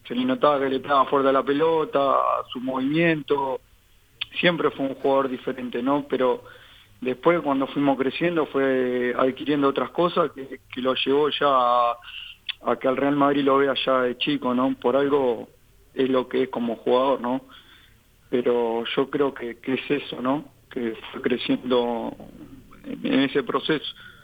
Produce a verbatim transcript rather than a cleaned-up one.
se le notaba que le pegaba fuerte a la pelota, su movimiento, siempre fue un jugador diferente, ¿no? Pero después cuando fuimos creciendo fue adquiriendo otras cosas que, que lo llevó ya a, a que el Real Madrid lo vea ya de chico, ¿no? Por algo es lo que es como jugador, ¿no? Pero yo creo que, que es eso, ¿no? Que fue creciendo en, en ese proceso.